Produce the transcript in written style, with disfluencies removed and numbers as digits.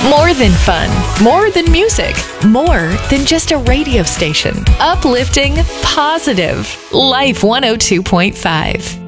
More than fun, more than music, more than just a radio station. Uplifting, positive. Life 102.5.